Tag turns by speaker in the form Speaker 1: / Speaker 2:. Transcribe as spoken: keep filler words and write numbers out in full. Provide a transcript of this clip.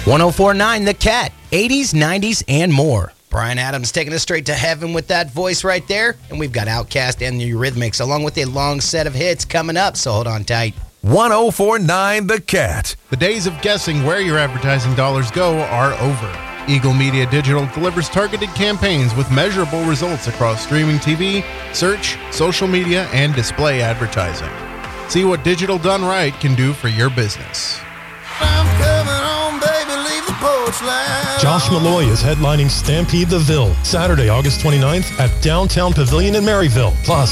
Speaker 1: one oh four point nine The Cat, eighties, nineties, and more. Bryan Adams taking us straight to heaven with that voice right there. And we've got Outkast and the Eurythmics along with a long set of hits coming up, so hold on tight.
Speaker 2: one oh four point nine The Cat.
Speaker 3: The days of guessing where your advertising dollars go are over. Eagle Media Digital delivers targeted campaigns with measurable results across streaming T V, search, social media, and display advertising. See what digital done right can do for your business.
Speaker 4: I'm coming home, baby, leave the porch light.
Speaker 5: Josh Malloy is headlining Stampede the Ville, Saturday, August twenty-ninth at Downtown Pavilion in Maryville. Plus,